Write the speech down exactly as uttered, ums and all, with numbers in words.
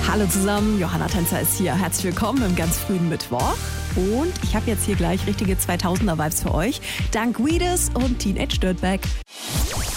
Hallo zusammen, Johanna Tänzer ist hier. Herzlich willkommen im ganz frühen Mittwoch. Und ich habe jetzt hier gleich richtige zweitausender-Vibes für euch. Dank Weedus und Teenage Dirtbag.